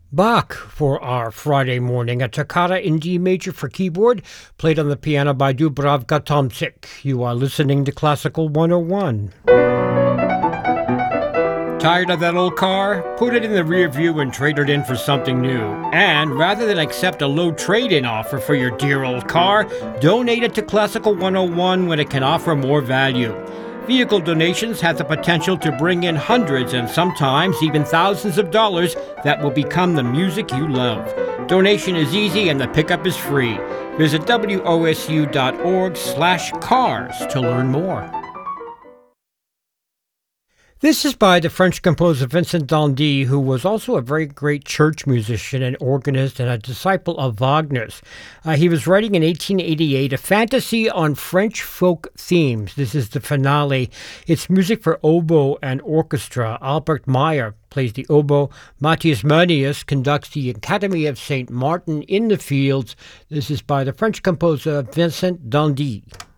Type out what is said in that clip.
Bach for our Friday morning, a toccata in D major for keyboard, played on the piano by Dubravka Tomczyk. You are listening to Classical 101. Tired of that old car? Put it in the rear view and trade it in for something new. And rather than accept a low trade-in offer for your dear old car, donate it to Classical 101 when it can offer more value. Vehicle donations have the potential to bring in hundreds and sometimes even thousands of dollars that will become the music you love. Donation is easy and the pickup is free. Visit wosu.org/cars to learn more. This is by the French composer Vincent d'Indy, who was also a very great church musician and organist and a disciple of Wagner's. He was writing in 1888 a fantasy on French folk themes. This is the finale. It's music for oboe and orchestra. Albert Meyer plays the oboe. Matthias Mernius conducts the Academy of St. Martin in the Fields. This is by the French composer Vincent d'Indy.